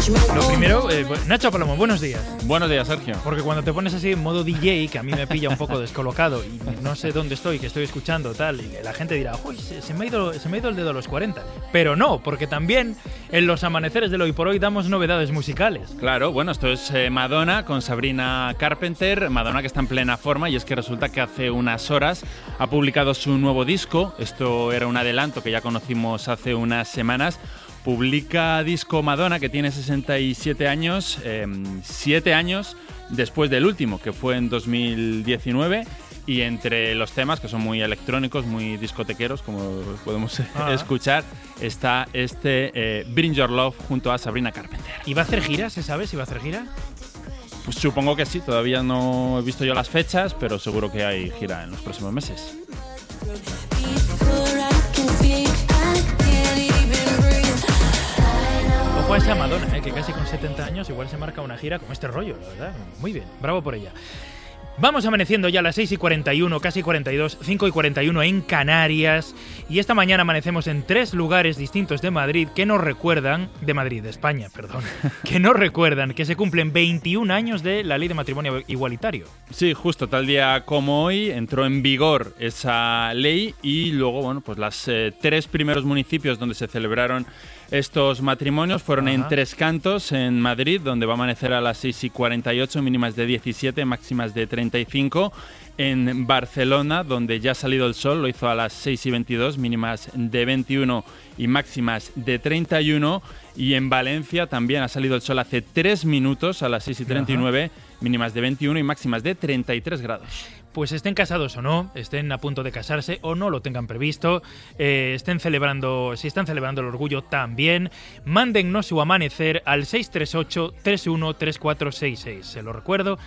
Lo primero, Nacho Palomo, buenos días. Buenos días, Sergio. Porque cuando te pones así en modo DJ, que a mí me pilla un poco descolocado y no sé dónde estoy, que estoy escuchando tal, y la gente dirá, uy, se me ha ido el dedo a los 40. Pero no, porque también en los amaneceres del Hoy por Hoy damos novedades musicales. Claro, bueno, esto es Madonna con Sabrina Carpenter. Madonna que está en plena forma, y es que resulta que hace unas horas ha publicado su nuevo disco. Esto era un adelanto que ya conocimos hace unas semanas. Publica disco Madonna, que tiene 67 años, 7 años después del último, que fue en 2019. Y entre los temas, que son muy electrónicos, muy discotequeros, como podemos escuchar, está este Bring Your Love junto a Sabrina Carpenter. ¿Y va a hacer gira? ¿Se sabe si va a hacer gira? Pues supongo que sí, todavía no he visto yo las fechas, pero seguro que hay gira en los próximos meses. Ojo a esa Madonna, que casi con 70 años igual se marca una gira con este rollo, la verdad. Muy bien, bravo por ella. Vamos amaneciendo ya a las 6:41, casi 42, 5:41 en Canarias. Y esta mañana amanecemos en 3 lugares distintos de Madrid que nos recuerdan, de España, que nos recuerdan que se cumplen 21 años de la ley de matrimonio igualitario. Sí, justo tal día como hoy entró en vigor esa ley, y luego, bueno, pues las 3 primeros municipios donde se celebraron estos matrimonios fueron en Tres Cantos, en Madrid, donde va a amanecer a las 6:48, mínimas de 17, máximas de 35. En Barcelona, donde ya ha salido el sol, lo hizo a las 6:22, mínimas de 21 y máximas de 31. Y en Valencia también ha salido el sol hace 3 minutos, a las 6:39, mínimas de 21 y máximas de 33 grados. Pues estén casados o no, estén a punto de casarse o no lo tengan previsto, si están celebrando el orgullo también, mándennos su amanecer al 638-313466. Se lo recuerdo,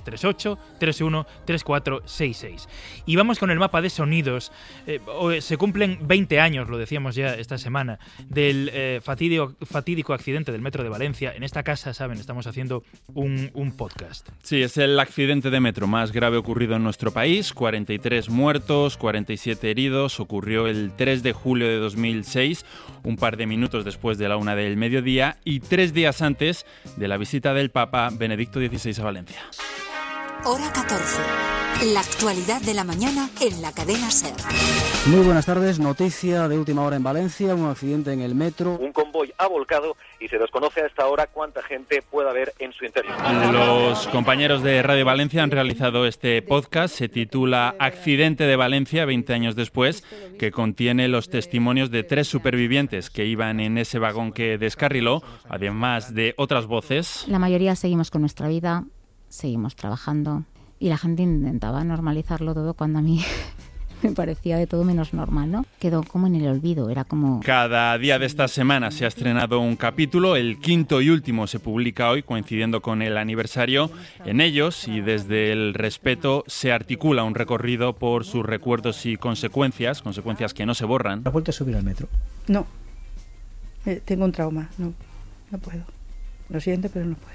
638-313466. Y vamos con el mapa de sonidos. Se cumplen 20 años, lo decíamos ya esta semana, del fatídico accidente del metro de Valencia. En esta casa, saben, estamos haciendo un podcast. Sí, es el accidente de metro más grave ocurrido en nuestro país, 43 muertos, 47 heridos, ocurrió el 3 de julio de 2006, un par de minutos después de la 1 del mediodía y 3 días antes de la visita del Papa Benedicto XVI a Valencia. Hora 14. La actualidad de la mañana en la cadena SER. Muy buenas tardes. Noticia de última hora en Valencia, un accidente en el metro. Un convoy ha volcado y se desconoce a esta hora cuánta gente puede haber en su interior. Los compañeros de Radio Valencia han realizado este podcast, se titula Accidente de Valencia, 20 años después, que contiene los testimonios de 3 supervivientes que iban en ese vagón que descarriló, además de otras voces. La mayoría seguimos con nuestra vida, seguimos trabajando y la gente intentaba normalizarlo todo cuando a mí me parecía de todo menos normal, ¿no? Quedó como en el olvido, era como... Cada día de esta semana se ha estrenado un capítulo, el 5º y último se publica hoy, coincidiendo con el aniversario. En ellos, y desde el respeto, se articula un recorrido por sus recuerdos y consecuencias que no se borran. ¿Has vuelto a subir al metro? No, tengo un trauma, no puedo. Lo siento, pero no puedo.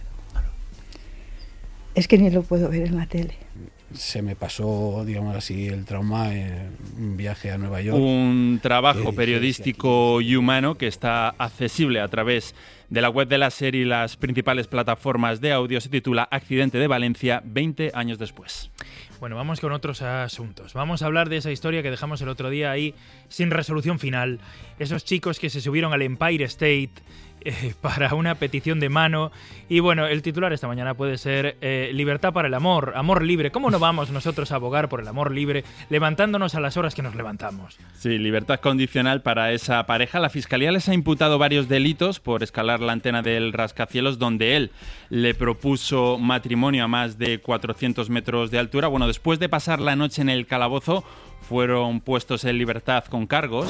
Es que ni lo puedo ver en la tele. Se me pasó, digamos así, el trauma en un viaje a Nueva York. Un trabajo periodístico y humano que está accesible a través de la web de la SER y las principales plataformas de audio. Se titula Accidente de Valencia, 20 años después. Bueno, vamos con otros asuntos. Vamos a hablar de esa historia que dejamos el otro día ahí sin resolución final. Esos chicos que se subieron al Empire State para una petición de mano. Y bueno, el titular esta mañana puede ser libertad para el amor, amor libre. ¿Cómo no vamos nosotros a abogar por el amor libre levantándonos a las horas que nos levantamos? Sí, libertad condicional para esa pareja. La Fiscalía les ha imputado varios delitos por escalar la antena del rascacielos, donde él le propuso matrimonio a más de 400 metros de altura. Bueno, después de pasar la noche en el calabozo, fueron puestos en libertad con cargos.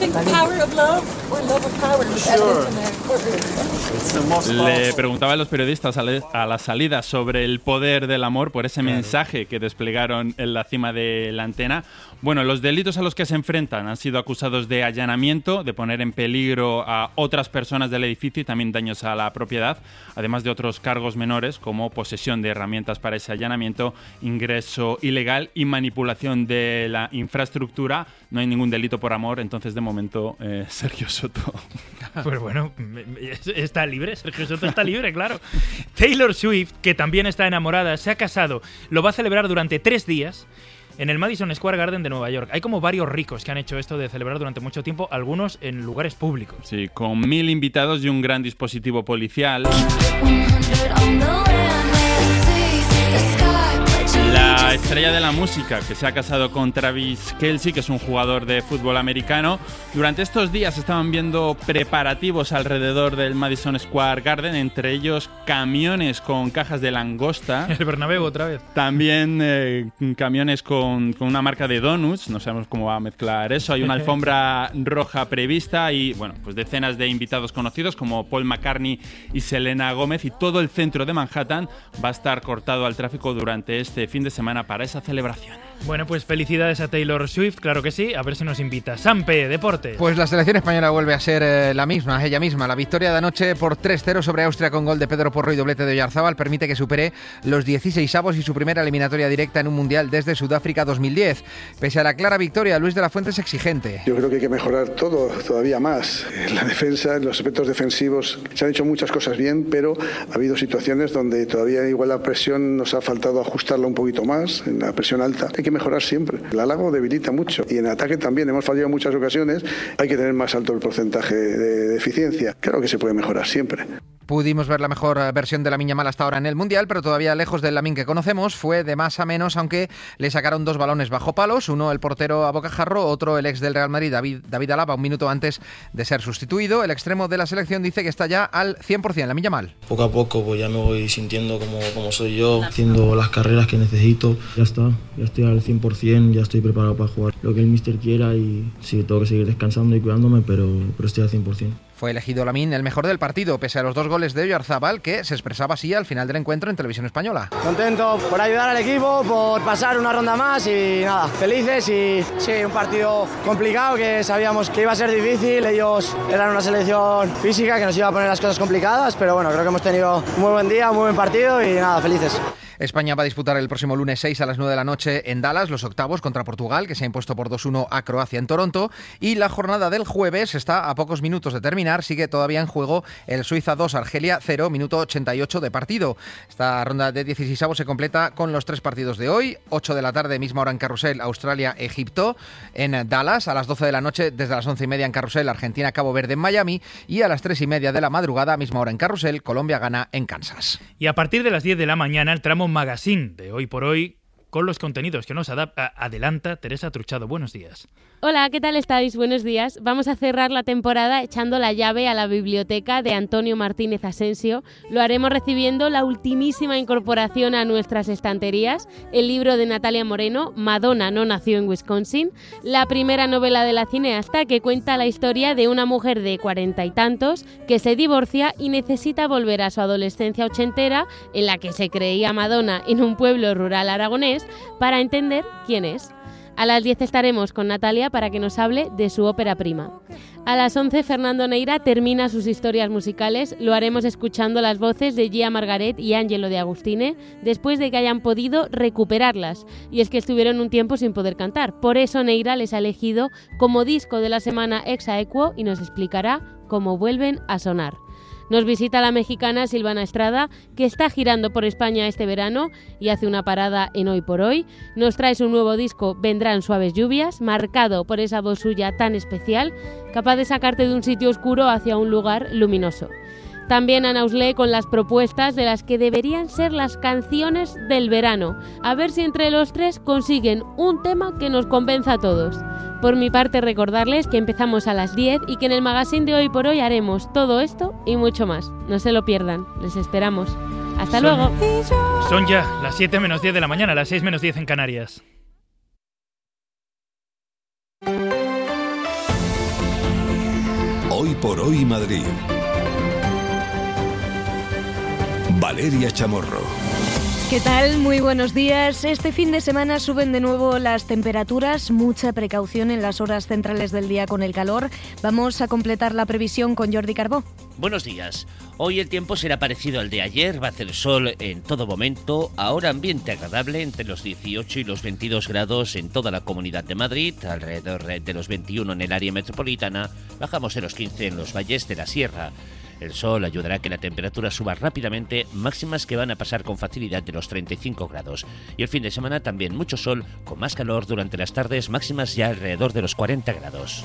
Le preguntaban los periodistas a la salida sobre el poder del amor por ese mensaje que desplegaron en la cima de la antena. Bueno, los delitos a los que se enfrentan han sido acusados de allanamiento, de poner en peligro a otras personas del edificio y también daños a la propiedad, además de otros cargos menores como posesión de herramientas para ese allanamiento, ingreso ilegal y manipulación de la infraestructura, no hay ningún delito por amor, entonces de momento Sergio Soto. Pues bueno, está libre, Sergio Soto está libre, claro. Taylor Swift, que también está enamorada, se ha casado, lo va a celebrar durante 3 días en el Madison Square Garden de Nueva York. Hay como varios ricos que han hecho esto de celebrar durante mucho tiempo, algunos en lugares públicos. Sí, con 1000 invitados y un gran dispositivo policial. La estrella de la música, que se ha casado con Travis Kelce, que es un jugador de fútbol americano. Durante estos días estaban viendo preparativos alrededor del Madison Square Garden, entre ellos camiones con cajas de langosta. El Bernabéu otra vez. También camiones con una marca de donuts, no sabemos cómo va a mezclar eso. Hay una alfombra roja prevista y, bueno, pues decenas de invitados conocidos como Paul McCartney y Selena Gómez, y todo el centro de Manhattan va a estar cortado al tráfico durante este fin de semana para esa celebración. Bueno, pues felicidades a Taylor Swift, claro que sí, a ver si nos invita. Sampe, deportes. Pues la selección española vuelve a ser la misma, ella misma. La victoria de anoche por 3-0 sobre Austria con gol de Pedro Porro y doblete de Oyarzábal permite que supere los 16avos y su primera eliminatoria directa en un mundial desde Sudáfrica 2010. Pese a la clara victoria, Luis de la Fuente es exigente. Yo creo que hay que mejorar todo, todavía más. En la defensa, en los aspectos defensivos, se han hecho muchas cosas bien, pero ha habido situaciones donde todavía igual la presión nos ha faltado ajustarla un poquito más, en la presión alta. Hay que mejorar siempre. El halago debilita mucho y en ataque también hemos fallado en muchas ocasiones. Hay que tener más alto el porcentaje de eficiencia. Claro que se puede mejorar siempre. Pudimos ver la mejor versión de Lamine Yamal hasta ahora en el Mundial, pero todavía lejos del Lamine que conocemos. Fue de más a menos, aunque le sacaron 2 balones bajo palos, uno el portero a bocajarro, otro el ex del Real Madrid, David Alaba, un minuto antes de ser sustituido. El extremo de la selección dice que está ya al 100%, Lamine Yamal. Poco a poco pues ya me voy sintiendo como soy yo, haciendo las carreras que necesito. Ya está, ya estoy al 100%, ya estoy preparado para jugar lo que el míster quiera y sí, tengo que seguir descansando y cuidándome, pero estoy al 100%. Fue elegido Lamine el mejor del partido, pese a los 2 goles de Oyarzábal, que se expresaba así al final del encuentro en Televisión Española. Contento por ayudar al equipo, por pasar una ronda más y nada, felices y sí, un partido complicado que sabíamos que iba a ser difícil. Ellos eran una selección física que nos iba a poner las cosas complicadas, pero bueno, creo que hemos tenido un muy buen día, un muy buen partido y nada, felices. España va a disputar el próximo lunes 6 a las 9 de la noche en Dallas los octavos contra Portugal, que se ha impuesto por 2-1 a Croacia en Toronto, y la jornada del jueves está a pocos minutos de terminar. Sigue todavía en juego el Suiza 2, Argelia 0, minuto 88 de partido. Esta ronda de 16avos se completa con los 3 partidos de hoy: 8 de la tarde, misma hora en Carrusel, Australia-Egipto en Dallas; a las 12 de la noche, desde las 11:30 en Carrusel, Argentina-Cabo Verde en Miami; y a las 3:30 de la madrugada, misma hora en Carrusel, Colombia-Ghana en Kansas. Y a partir de las 10 de la mañana, el tramo Magazine de Hoy por Hoy, con los contenidos que nos adelanta Teresa Truchado. Buenos días. Hola, ¿qué tal estáis? Buenos días. Vamos a cerrar la temporada echando la llave a la biblioteca de Antonio Martínez Asensio. Lo haremos recibiendo la ultimísima incorporación a nuestras estanterías, el libro de Natalia Moreno, Madonna no nació en Wisconsin, la primera novela de la cineasta que cuenta la historia de una mujer de 40 y tantos que se divorcia y necesita volver a su adolescencia ochentera, en la que se creía Madonna en un pueblo rural aragonés, para entender quién es. A las 10 estaremos con Natalia para que nos hable de su ópera prima. A las 11 Fernando Neira termina sus historias musicales. Lo haremos escuchando las voces de Gia Margaret y Angelo de Agustine después de que hayan podido recuperarlas. Y es que estuvieron un tiempo sin poder cantar. Por eso Neira les ha elegido como disco de la semana ex aequo y nos explicará cómo vuelven a sonar. Nos visita la mexicana Silvana Estrada, que está girando por España este verano y hace una parada en Hoy por Hoy. Nos trae su nuevo disco Vendrán suaves lluvias, marcado por esa voz suya tan especial, capaz de sacarte de un sitio oscuro hacia un lugar luminoso. También Ana Uslé con las propuestas de las que deberían ser las canciones del verano. A ver si entre los 3 consiguen un tema que nos convenza a todos. Por mi parte, recordarles que empezamos a las 10 y que en el magazine de Hoy por Hoy haremos todo esto y mucho más. No se lo pierdan, les esperamos. ¡Hasta luego! Son ya las 7 menos 10 de la mañana, las 6 menos 10 en Canarias. Hoy por Hoy Madrid. Valeria Chamorro. ¿Qué tal? Muy buenos días. Este fin de semana suben de nuevo las temperaturas, mucha precaución en las horas centrales del día con el calor. Vamos a completar la previsión con Jordi Carbó. Buenos días. Hoy el tiempo será parecido al de ayer, va a hacer sol en todo momento, ahora ambiente agradable entre los 18 y los 22 grados en toda la Comunidad de Madrid, alrededor de los 21 en el área metropolitana, bajamos de los 15 en los valles de la Sierra. El sol ayudará a que la temperatura suba rápidamente, máximas que van a pasar con facilidad de los 35 grados. Y el fin de semana también mucho sol, con más calor durante las tardes, máximas ya alrededor de los 40 grados.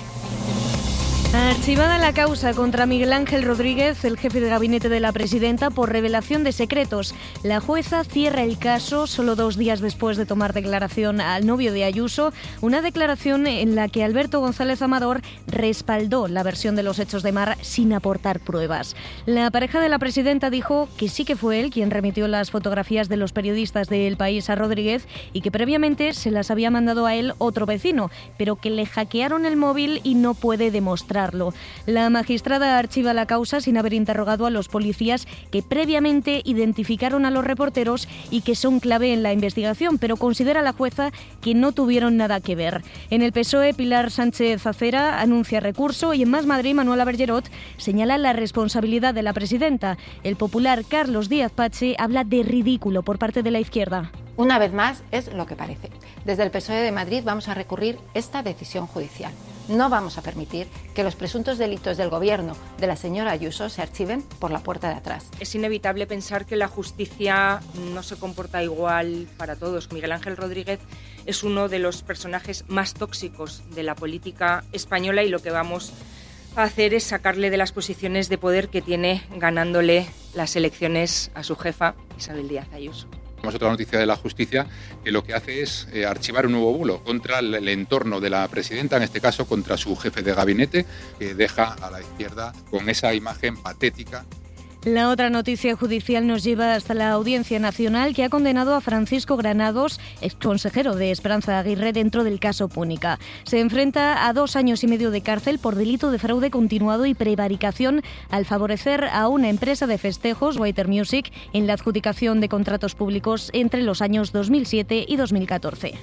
Archivada la causa contra Miguel Ángel Rodríguez, el jefe de gabinete de la presidenta, por revelación de secretos. La jueza cierra el caso solo 2 días después de tomar declaración al novio de Ayuso, una declaración en la que Alberto González Amador respaldó la versión de los hechos de Mar sin aportar pruebas. La pareja de la presidenta dijo que sí que fue él quien remitió las fotografías de los periodistas de El País a Rodríguez y que previamente se las había mandado a él otro vecino, pero que le hackearon el móvil y no puede demostrarlo. La magistrada archiva la causa sin haber interrogado a los policías que previamente identificaron a los reporteros y que son clave en la investigación, pero considera la jueza que no tuvieron nada que ver. En el PSOE, Pilar Sánchez Acera anuncia recurso y en Más Madrid, Manuela Bergerot señala la responsabilidad de la presidenta. El popular Carlos Díaz Pache habla de ridículo por parte de la izquierda. Una vez más, es lo que parece. Desde el PSOE de Madrid vamos a recurrir esta decisión judicial. No vamos a permitir que los presuntos delitos del gobierno de la señora Ayuso se archiven por la puerta de atrás. Es inevitable pensar que la justicia no se comporta igual para todos. Miguel Ángel Rodríguez es uno de los personajes más tóxicos de la política española y lo que vamos a hacer es sacarle de las posiciones de poder que tiene ganándole las elecciones a su jefa, Isabel Díaz Ayuso. Tenemos otra noticia de la justicia que lo que hace es archivar un nuevo bulo contra el entorno de la presidenta, en este caso contra su jefe de gabinete, que deja a la izquierda con esa imagen patética. La otra noticia judicial nos lleva hasta la Audiencia Nacional, que ha condenado a Francisco Granados, exconsejero de Esperanza Aguirre, dentro del caso Púnica. Se enfrenta a 2 años y medio de cárcel por delito de fraude continuado y prevaricación al favorecer a una empresa de festejos, Waiter Music, en la adjudicación de contratos públicos entre los años 2007 y 2014.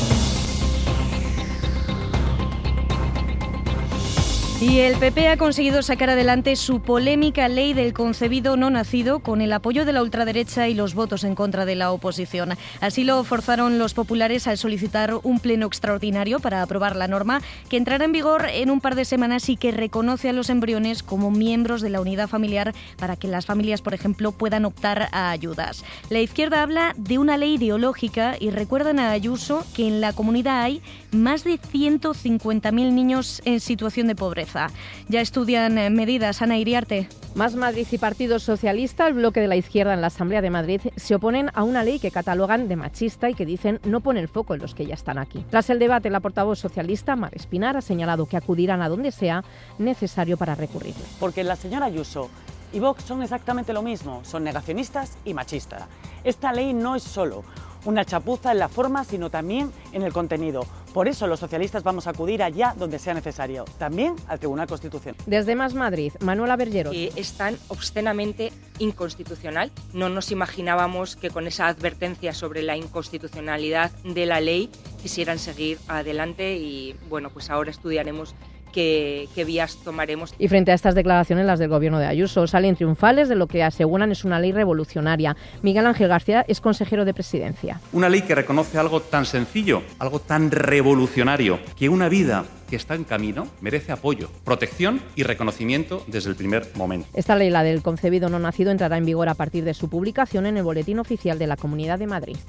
Y el PP ha conseguido sacar adelante su polémica ley del concebido no nacido con el apoyo de la ultraderecha y los votos en contra de la oposición. Así lo forzaron los populares al solicitar un pleno extraordinario para aprobar la norma, que entrará en vigor en un par de semanas y que reconoce a los embriones como miembros de la unidad familiar para que las familias, por ejemplo, puedan optar a ayudas. La izquierda habla de una ley ideológica y recuerdan a Ayuso que en la comunidad hay más de 150.000 niños en situación de pobreza. Ya estudian medidas. Ana Iriarte. Más Madrid y Partido Socialista, el bloque de la izquierda en la Asamblea de Madrid, se oponen a una ley que catalogan de machista y que dicen no pone el foco en los que ya están aquí. Tras el debate, la portavoz socialista, Mar Espinar, ha señalado que acudirán a donde sea necesario para recurrirle. Porque la señora Ayuso y Vox son exactamente lo mismo, son negacionistas y machistas. Esta ley no es solo una chapuza en la forma, sino también en el contenido. Por eso los socialistas vamos a acudir allá donde sea necesario, también al Tribunal Constitucional. Desde Más Madrid, Manuela Bergerot. Que es tan obscenamente inconstitucional. No nos imaginábamos que con esa advertencia sobre la inconstitucionalidad de la ley quisieran seguir adelante y bueno, pues ahora estudiaremos qué vías tomaremos. Y frente a estas declaraciones, las del gobierno de Ayuso salen triunfales de lo que aseguran es una ley revolucionaria. Miguel Ángel García es consejero de Presidencia. Una ley que reconoce algo tan sencillo, algo tan revolucionario, que una vida que está en camino merece apoyo, protección y reconocimiento desde el primer momento. Esta ley, la del concebido no nacido, entrará en vigor a partir de su publicación en el Boletín Oficial de la Comunidad de Madrid.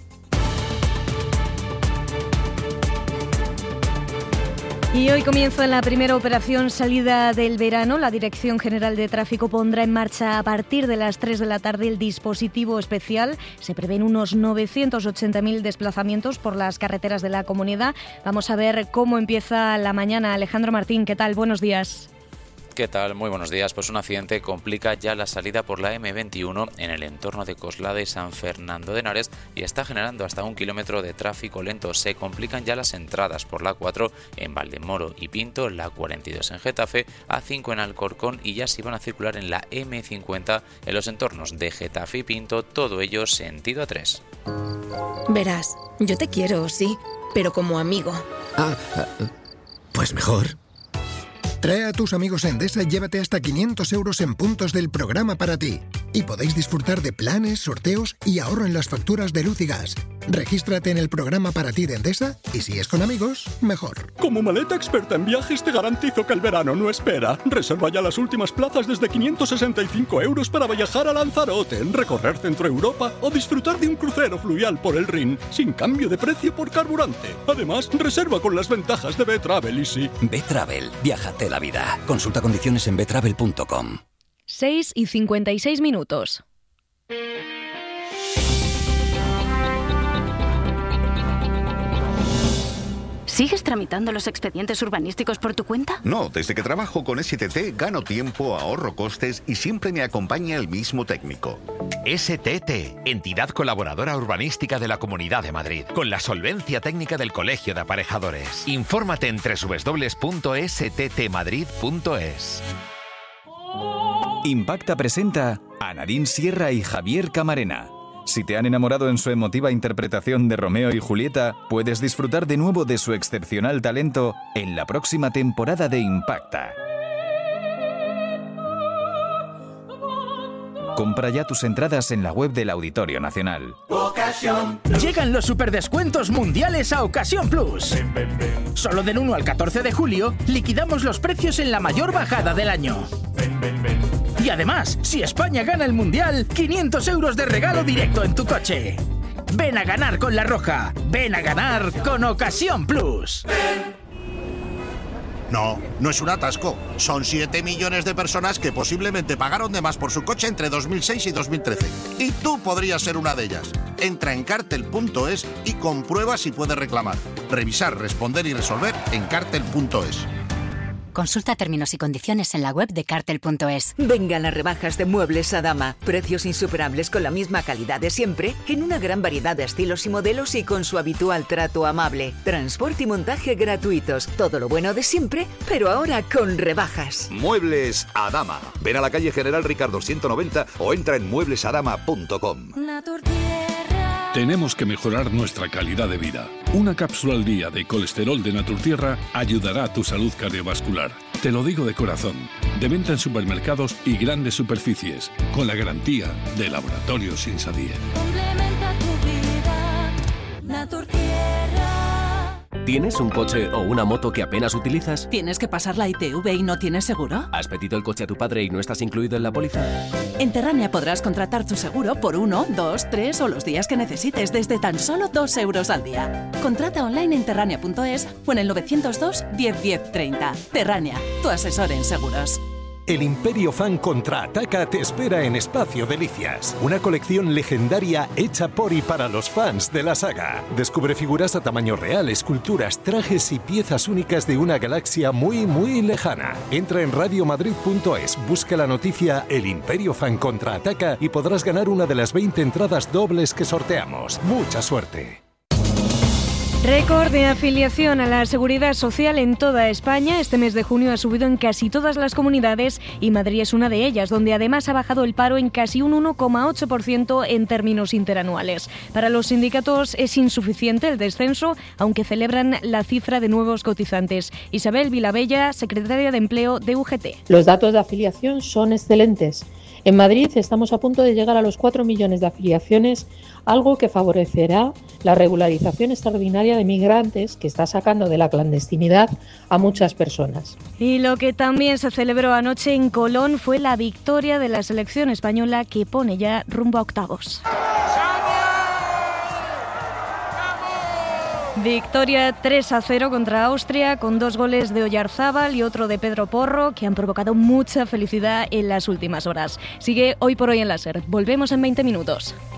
Y hoy comienza la primera operación salida del verano. La Dirección General de Tráfico pondrá en marcha a partir de las 3 de la tarde el dispositivo especial. Se prevén unos 980.000 desplazamientos por las carreteras de la comunidad. Vamos a ver cómo empieza la mañana. Alejandro Martín, ¿qué tal? Buenos días. ¿Qué tal? Muy buenos días. Pues un accidente complica ya la salida por la M21 en el entorno de Coslada y San Fernando de Henares y está generando hasta 1 kilómetro de tráfico lento. Se complican ya las entradas por la 4 en Valdemoro y Pinto, la 42 en Getafe, A5 en Alcorcón y ya se van a circular en la M50 en los entornos de Getafe y Pinto, todo ello sentido A3. Verás, yo te quiero, sí, pero como amigo. Pues mejor. Trae a tus amigos a Endesa y llévate hasta 500 euros en puntos del programa para ti. Y podéis disfrutar de planes, sorteos y ahorro en las facturas de luz y gas. Regístrate en el programa para ti de Endesa y si es con amigos, mejor. Como maleta experta en viajes te garantizo que el verano no espera. Reserva ya las últimas plazas desde 565 euros para viajar a Lanzarote, recorrer Centro Europa o disfrutar de un crucero fluvial por el Rin, sin cambio de precio por carburante. Además, reserva con las ventajas de B-Travel Easy. B-Travel, viájate la vida. Consulta condiciones en betravel.com. 6:56. ¿Sigues tramitando los expedientes urbanísticos por tu cuenta? No, desde que trabajo con STT gano tiempo, ahorro costes y siempre me acompaña el mismo técnico. STT, entidad colaboradora urbanística de la Comunidad de Madrid, con la solvencia técnica del Colegio de Aparejadores. Infórmate en www.sttmadrid.es. Impacta presenta a Nadine Sierra y Javier Camarena. Si te han enamorado en su emotiva interpretación de Romeo y Julieta, puedes disfrutar de nuevo de su excepcional talento en la próxima temporada de Impacta. Compra ya tus entradas en la web del Auditorio Nacional. Llegan los superdescuentos mundiales a Ocasión Plus. Solo del 1 al 14 de julio liquidamos los precios en la mayor bajada del año. Y además, si España gana el Mundial, 500 euros de regalo directo en tu coche. Ven a ganar con La Roja. Ven a ganar con Ocasión Plus. No, no es un atasco. Son 7 millones de personas que posiblemente pagaron de más por su coche entre 2006 y 2013. Y tú podrías ser una de ellas. Entra en cartel.es y comprueba si puedes reclamar. Revisar, responder y resolver en cartel.es. Consulta términos y condiciones en la web de cartel.es. Vengan las rebajas de Muebles Adama. Precios insuperables con la misma calidad de siempre, en una gran variedad de estilos y modelos y con su habitual trato amable. Transporte y montaje gratuitos. Todo lo bueno de siempre, pero ahora con rebajas. Muebles Adama. Ven a la calle General Ricardo 190 o entra en mueblesadama.com. Tenemos que mejorar nuestra calidad de vida. Una cápsula al día de colesterol de Naturtierra ayudará a tu salud cardiovascular. Te lo digo de corazón. De venta en supermercados y grandes superficies, con la garantía de Laboratorios Insadier. Complementa tu vida, Naturtierra. ¿Tienes un coche o una moto que apenas utilizas? ¿Tienes que pasar la ITV y no tienes seguro? ¿Has pedido el coche a tu padre y no estás incluido en la póliza? En Terrania podrás contratar tu seguro por 1, 2, 3 o los días que necesites desde tan solo 2 euros al día. Contrata online en terrania.es o en el 902 10 10 30. Terrania, tu asesor en seguros. El Imperio Fan contraataca te espera en Espacio Delicias, una colección legendaria hecha por y para los fans de la saga. Descubre figuras a tamaño real, esculturas, trajes y piezas únicas de una galaxia muy, muy lejana. Entra en radiomadrid.es, busca la noticia El Imperio Fan contraataca y podrás ganar una de las 20 entradas dobles que sorteamos. ¡Mucha suerte! Récord de afiliación a la Seguridad Social en toda España. Este mes de junio ha subido en casi todas las comunidades y Madrid es una de ellas, donde además ha bajado el paro en casi un 1,8% en términos interanuales. Para los sindicatos es insuficiente el descenso, aunque celebran la cifra de nuevos cotizantes. Isabel Vilabella, secretaria de Empleo de UGT. Los datos de afiliación son excelentes. En Madrid estamos a punto de llegar a los 4 millones de afiliaciones, algo que favorecerá la regularización extraordinaria de migrantes que está sacando de la clandestinidad a muchas personas. Y lo que también se celebró anoche en Colón fue la victoria de la selección española, que pone ya rumbo a octavos. Victoria 3-0 contra Austria, con 2 goles de Oyarzábal y otro de Pedro Porro, que han provocado mucha felicidad en las últimas horas. Sigue Hoy por Hoy en la SER. Volvemos en 20 minutos.